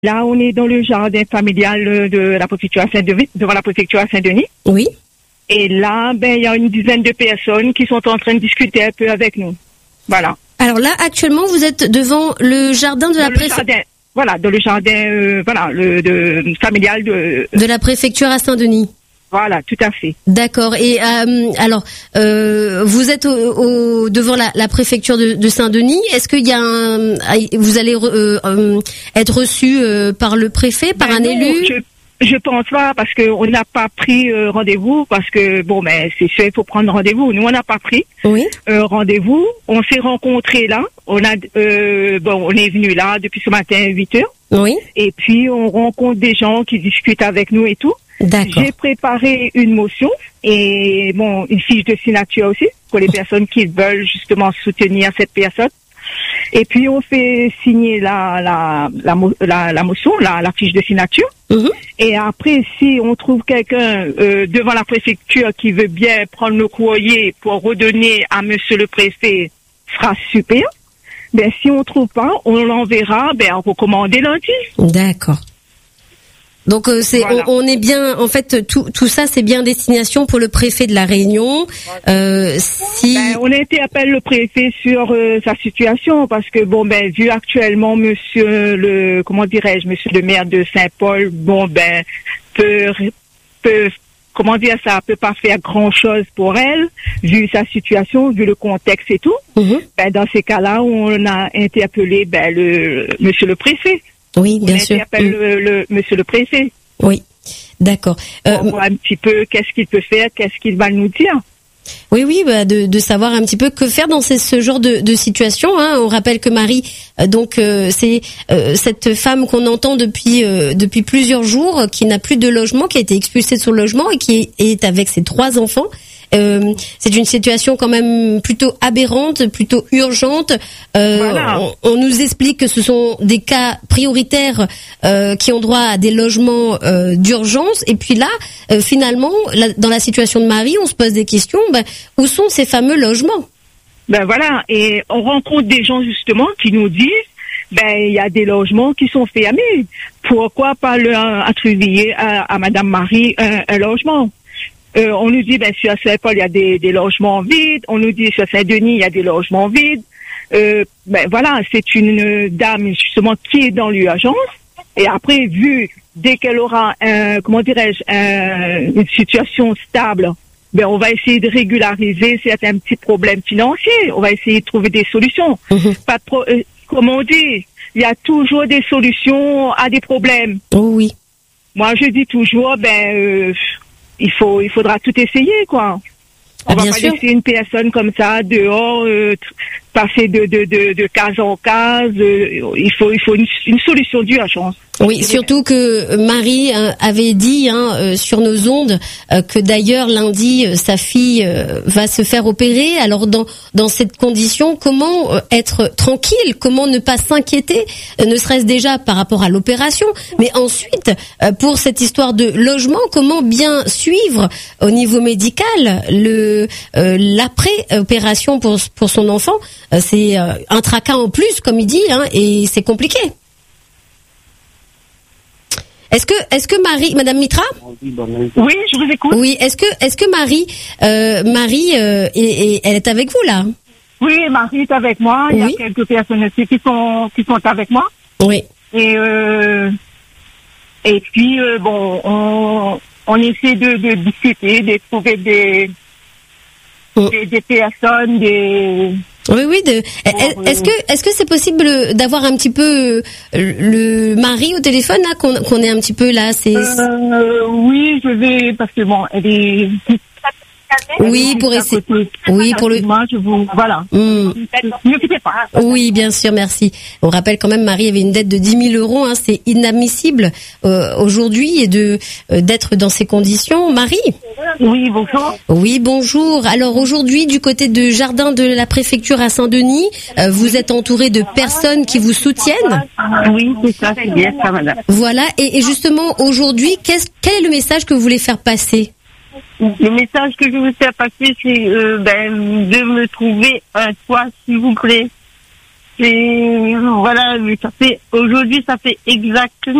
Là, on est dans le jardin familial de la préfecture à Saint-Denis, devant la préfecture à Saint-Denis. Oui. Et là, il y a une dizaine de personnes qui sont en train de discuter un peu avec nous. Voilà. Alors là, actuellement, vous êtes devant le jardin de la préfecture. Voilà, dans le jardin, familial de la préfecture à Saint-Denis. Voilà, tout à fait. D'accord. Et alors, vous êtes devant la préfecture de Saint-Denis. Est-ce qu'il y a vous allez être reçu par le préfet, par un élu? Je pense pas, parce que on n'a pas pris rendez-vous, parce que c'est sûr, il faut prendre rendez-vous. Nous, on n'a pas pris rendez-vous. On s'est rencontrés là. On est venu là depuis ce matin 8h. Oui. Et puis on rencontre des gens qui discutent avec nous et tout. D'accord. J'ai préparé une motion et une fiche de signature aussi pour les personnes qui veulent justement soutenir cette personne. Et puis on fait signer la motion, la fiche de signature. Mm-hmm. Et après, si on trouve quelqu'un devant la préfecture qui veut bien prendre le courrier pour redonner à monsieur le préfet, sera super. Si on trouve pas, on l'enverra recommandé lundi. D'accord. Donc voilà. on est bien, en fait, tout ça c'est bien destination pour le préfet de la Réunion. On interpelle le préfet sur sa situation, parce que vu actuellement monsieur le maire de Saint-Paul peut pas faire grand chose pour elle, vu sa situation, vu le contexte et tout. Mm-hmm. Dans ces cas-là, on a interpellé monsieur le préfet. Oui, bien sûr. On appelle le monsieur le préfet. Oui, d'accord. On voit un petit peu qu'est-ce qu'il peut faire, qu'est-ce qu'il va nous dire. Oui, de savoir un petit peu que faire dans ce genre de situation. Hein. On rappelle que Marie, c'est cette femme qu'on entend depuis plusieurs jours, qui n'a plus de logement, qui a été expulsée de son logement et qui est avec ses 3 enfants. C'est une situation quand même plutôt aberrante, plutôt urgente. Voilà. On nous explique que ce sont des cas prioritaires qui ont droit à des logements d'urgence. Et puis là, finalement, dans la situation de Marie, on se pose des questions. Où sont ces fameux logements? Voilà. Et on rencontre des gens justement qui nous disent, il y a des logements qui sont fermés. Pourquoi pas attribuer à Madame Marie un logement? On nous dit, sur Saint-Paul, il y a des logements vides. On nous dit, sur Saint-Denis, il y a des logements vides. Voilà, c'est une dame, justement, qui est dans l'urgence. Et après, dès qu'elle aura une situation stable, on va essayer de régulariser certains petits problèmes financiers. On va essayer de trouver des solutions. Mm-hmm. Comme on dit, il y a toujours des solutions à des problèmes. Oh oui. Moi, je dis toujours, il faudra tout essayer, quoi. On va pas laisser une personne comme ça dehors, passer de case en case. Il faut une solution d'urgence. Oui, surtout que Marie avait dit sur nos ondes que d'ailleurs lundi sa fille va se faire opérer. Alors dans cette condition, comment être tranquille, comment ne pas s'inquiéter, ne serait-ce déjà par rapport à l'opération, mais ensuite pour cette histoire de logement, comment bien suivre au niveau médical l'après-opération pour son enfant. C'est un tracas en plus, comme il dit, et c'est compliqué. Est-ce que Marie, Madame Mitra? Oui, je vous écoute. Oui, est-ce que Marie, elle est avec vous là? Oui, Marie est avec moi. Il y a quelques personnes aussi qui sont avec moi. Oui. Et puis on essaie de discuter, de trouver des personnes, Oui. Est-ce que c'est possible d'avoir un petit peu le mari au téléphone là, qu'on est un petit peu là, oui, je vais, parce que elle est. Oui, pour essayer. Oui, pour le. Moi, voilà. Ne quittez pas. Oui, bien sûr, merci. On rappelle quand même, Marie avait une dette de 10 000 €. C'est inadmissible aujourd'hui et d'être dans ces conditions. Marie. Oui, bonjour. Oui, bonjour. Alors aujourd'hui, du côté de jardin de la préfecture à Saint-Denis, vous êtes entouré de personnes qui vous soutiennent. Oui, c'est ça, c'est bien ça, madame. Voilà. Et justement, aujourd'hui, quel est le message que vous voulez faire passer? Le message que je veux faire passer, c'est de me trouver un toit, s'il vous plaît. Et voilà, aujourd'hui, ça fait exactement